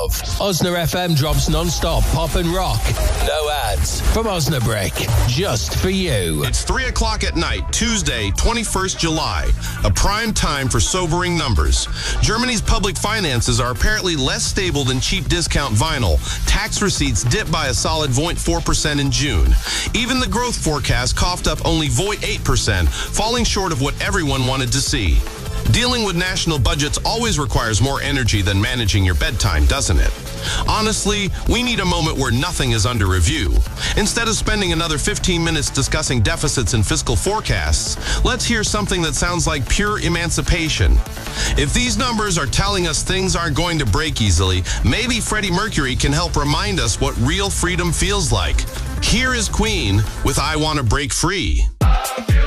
love. Osna FM drops non-stop pop and rock. No ads. From Osnabrick. Just for you. It's 3 o'clock at night, Tuesday, 21st July. A prime time for sobering numbers. Germany's public finances are apparently less stable than cheap discount vinyl. Tax receipts dipped by a solid 0.4% in June. Even the growth forecast coughed up only 0.8%, falling short of what everyone wanted to see. Dealing with national budgets always requires more energy than managing your bedtime, doesn't it? Honestly, we need a moment where nothing is under review. Instead of spending another 15 minutes discussing deficits and fiscal forecasts, let's hear something that sounds like pure emancipation. If these numbers are telling us things aren't going to break easily, maybe Freddie Mercury can help remind us what real freedom feels like. Here is Queen with I Want to Break Free.